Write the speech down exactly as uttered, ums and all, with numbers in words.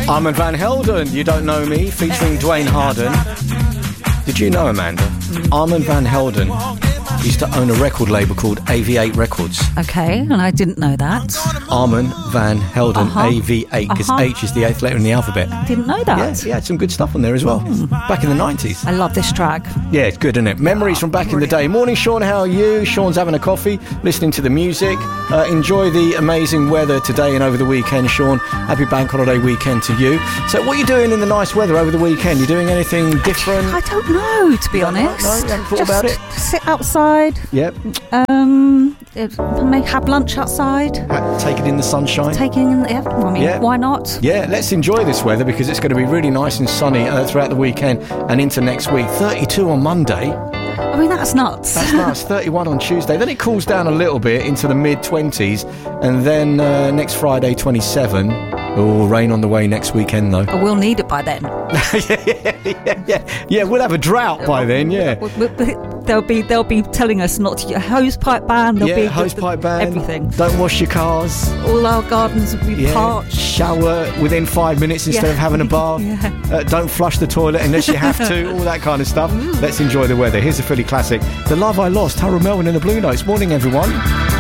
Armand Van Helden, You Don't Know Me, featuring Dwayne Harden. Did you know, Amanda? Mm. Armand Van Helden used to own a record label called A V eight Records. Okay, and I didn't know that. Armand Van Helden, uh-huh. A V eight, because uh-huh. H is the eighth letter in the alphabet. Didn't know that. Yeah, he had some good stuff on there as well. Mm. Back in the nineties. I love this track. Yeah, it's good, isn't it? Memories from back Brilliant. in the day. Morning, Sean, how are you? Sean's having a coffee, listening to the music. Uh, enjoy the amazing weather today and over the weekend, Sean. Happy bank holiday weekend to you. So what are you doing in the nice weather over the weekend? You doing anything different? I don't know, to be honest. No, you haven't thought Just about it? Sit outside. Yep. Um, make have lunch outside. Ha- take it in the sunshine. Taking in the, yeah, I mean, yeah. why not? Yeah, let's enjoy this weather because it's going to be really nice and sunny uh, throughout the weekend and into next week. thirty-two on Monday. I mean, that's nuts. That's nuts. thirty-one on Tuesday. Then it cools down a little bit into the mid-twenties. And then uh, next Friday, twenty-seven. Oh, rain on the way next weekend, though. Oh, we'll need it by then. yeah, yeah, yeah, yeah. Yeah, we'll have a drought by then, yeah. They'll be they'll be telling us not to hose pipe ban. There'll yeah, be hose the, pipe ban. Everything. Don't wash your cars. All our gardens will be yeah. parched. Shower within five minutes instead yeah. of having a bath. yeah. uh, don't flush the toilet unless you have to. All that kind of stuff. Mm. Let's enjoy the weather. Here's a Philly classic. The Love I Lost. Harold Melvin and the Blue Notes. Morning, everyone.